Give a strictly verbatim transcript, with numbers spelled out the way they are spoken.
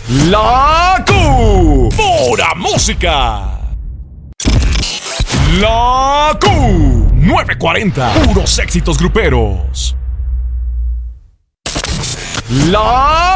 La Q. Pura música. La Q. nueve cuarenta. Puros éxitos gruperos. La